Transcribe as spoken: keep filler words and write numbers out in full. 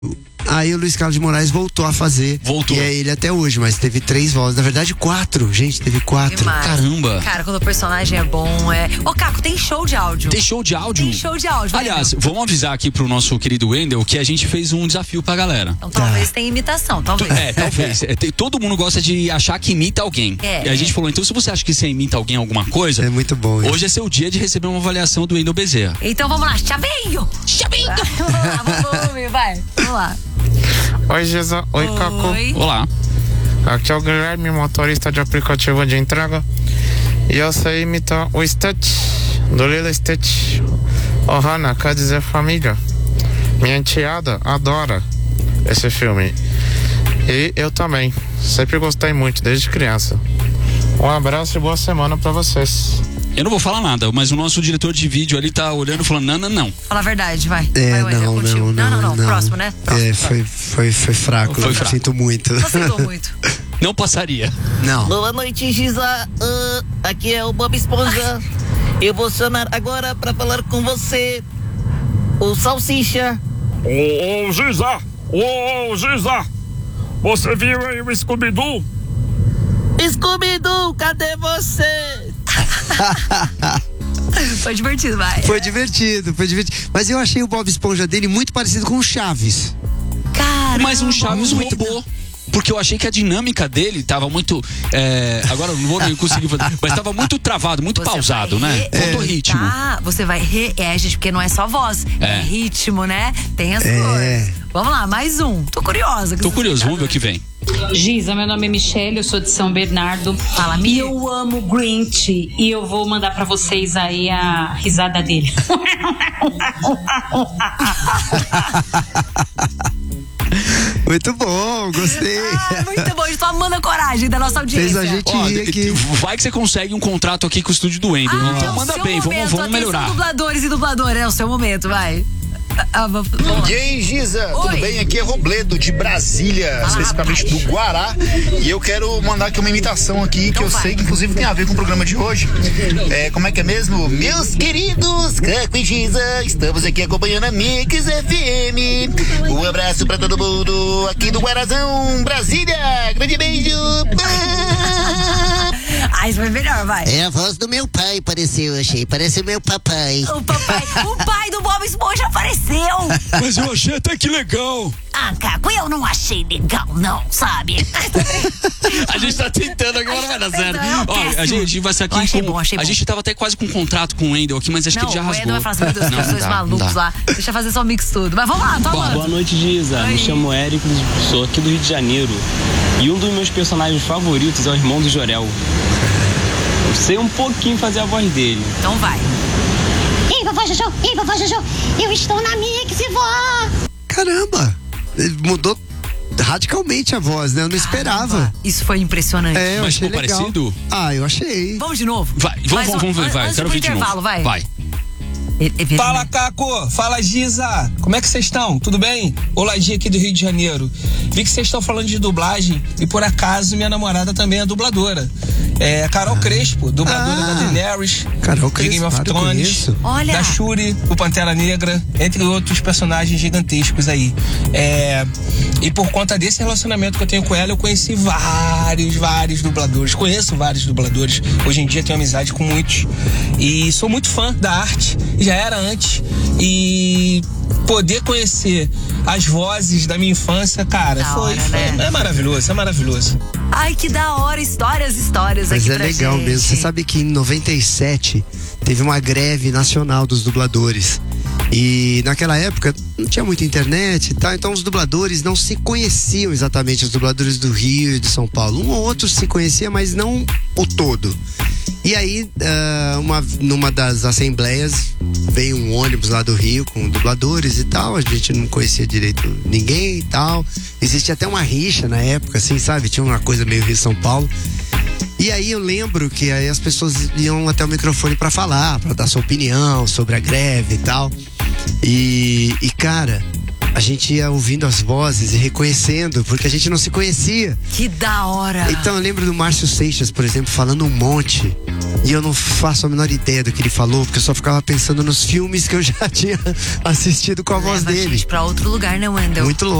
Aí o Luiz Carlos de Moraes voltou a fazer. Voltou. E é ele até hoje, mas teve três vozes. Na verdade, quatro. Gente, teve quatro. Demais. Caramba. Cara, quando o personagem é bom, é... Ô, Caco, tem show de áudio. Tem show de áudio? Tem show de áudio. Aliás, Wendel. vamos avisar aqui pro nosso querido Wendel que a gente fez um desafio pra galera. Então talvez Tá. tenha imitação, talvez. É, talvez. É, tem- todo mundo gosta de achar que imita alguém. É, e a é. gente falou, então se você acha que você imita alguém alguma coisa, É muito bom. isso. hoje é seu dia de receber uma avaliação do Wendel Bezerra. Então vamos lá, chavinho! Chavinho! Vamos lá, vamos ouvir, vai. Vamos lá. Oi, Gisa. Oi, Caco. Oi. Olá. Aqui é o Guilherme, motorista de aplicativo de entrega. E eu sei imitar o Stitch, do Lilo Stitch. Ohana, quer dizer família. Minha enteada adora esse filme. E eu também. Sempre gostei muito, desde criança. Um abraço e boa semana pra vocês. Eu não vou falar nada, mas o nosso diretor de vídeo ali tá olhando e falando, não, não, não. Fala a verdade, vai. É, vai, Wendel, não, contigo. não, não, não, não, não. Próximo, né? Próximo. É, foi, foi, foi fraco. Foi fraco. Sinto muito. Você gostou muito. Não passaria. Não. Boa noite, Giza. Ah, aqui é o Bob Esponja. Eu vou chamar agora pra falar com você. O Salsicha. Ô, ô, Giza! Ô, ô, Giza! Você viu aí o Scooby-Doo? Scooby-Doo, cadê você? Foi divertido, vai. Foi divertido, foi divertido. Mas eu achei o Bob Esponja dele muito parecido com o Chaves. Caramba. Mas um Chaves muito roubou. Porque eu achei que a dinâmica dele tava muito. é, agora eu não vou nem conseguir fazer. Mas tava muito travado, muito Você pausado, vai né? re- Faltou ritmo. Ah, você vai re... É, gente, porque não é só voz. É, É. ritmo, né? Tem as É. cores. Vamos lá, mais um. Tô curiosa. Tô curioso, vamos ver o que vem. Giza, meu nome é Michelle, eu sou de São Bernardo. Fala, E Mi. eu amo Grinch. E eu vou mandar pra vocês aí a risada dele. Muito bom, gostei. Ah, muito bom. Estou amando a coragem da nossa audiência. Fez a gente Ó, rir aqui. vai que você consegue um contrato aqui com o estúdio do Wendel. Ah, é então o manda seu bem, momento. vamos, vamos Atenção, melhorar. dubladores e dubladoras, é o seu momento, vai. Ah, vamos lá. E aí, Giza, Oi. tudo bem? Aqui é Robledo, de Brasília, Fala, especificamente rapaz. do Guará. E eu quero mandar aqui uma imitação aqui, Então que eu vai. sei que inclusive tem a ver com o programa de hoje. É, como é que é mesmo? Meus queridos Caco e Giza, estamos aqui acompanhando a Mix F M. Um abraço pra todo mundo aqui do Guarazão, Brasília. Grande beijo. Ah, isso foi melhor, vai. É a voz do meu pai, pareceu, achei. Parece o meu papai. O papai, o pai do Bob Esponja apareceu. Mas eu achei até que legal. Ah, Caco, eu não achei legal, não, sabe? A gente tá tentando agora, vai dar zero. É um Ó, a péssimo. gente vai ser aqui Eu achei com. bom, achei a bom. gente tava até quase com um contrato com o Wendel aqui, mas acho que Não, ele já o rasgou. Ed vai falar assim, meu Deus, Não, pessoas dá, malucos não dá. lá. Deixa eu fazer só o mix tudo. Mas vamos lá, toma. Boa noite, Giza. Oi. Me chamo Érico, sou aqui do Rio de Janeiro. E um dos meus personagens favoritos é o irmão do Jorel. Eu sei um pouquinho fazer a voz dele. Então vai. Ei, vovó Jojo, ei, vovó Jojo, eu estou na Mix, vó. Caramba! Ele mudou radicalmente a voz, né? Eu não esperava. Isso foi impressionante. É, eu Mas achei ficou legal. parecido? Ah, eu achei. Vamos de novo? Vai, vamos, Mais vamos, um- vamos ver, vai. antes Quero do ver de intervalo, novo. vai. Vai. Ele- ele- Fala, Caco! Fala, Giza! Como é que vocês estão? Tudo bem? Olá, Gia aqui do Rio de Janeiro. Vi que vocês estão falando de dublagem e, por acaso, minha namorada também é dubladora. É a Carol Crespo, dubladora Ah. da Daenerys, Carol de Game Crespo, of eu Thrones, conheço. Olha. da Shuri, o Pantera Negra, entre outros personagens gigantescos aí. É, e por conta desse relacionamento que eu tenho com ela, eu conheci vários, vários dubladores. Conheço vários dubladores. Hoje em dia tenho amizade com muitos. E sou muito fã da arte, já era antes. E poder conhecer as vozes da minha infância, cara, Da foi, hora, foi- né? é maravilhoso, é maravilhoso. Ai, que da hora. Histórias, histórias Mas aqui é pra legal gente. mesmo. Você sabe que em noventa e sete teve uma greve nacional dos dubladores. E naquela época não tinha muita internet e tal, então os dubladores não se conheciam exatamente, os dubladores do Rio e de São Paulo. Um ou outro se conhecia, mas não o todo. E aí, ah, uma, numa das assembleias, veio um ônibus lá do Rio com dubladores e tal. A gente não conhecia direito ninguém e tal. Existia até uma rixa na época, assim, sabe? Tinha uma coisa meio Rio-São Paulo. E aí eu lembro que aí as pessoas iam até o microfone pra falar, pra dar sua opinião sobre a greve e tal. E, e cara, a gente ia ouvindo as vozes e reconhecendo, porque a gente não se conhecia. Que da hora! Então eu lembro do Márcio Seixas, por exemplo, falando um monte. E eu não faço a menor ideia do que ele falou, porque eu só ficava pensando nos filmes que eu já tinha assistido com a voz Leva a dele. gente pra outro lugar, né, Wendel? Muito louco.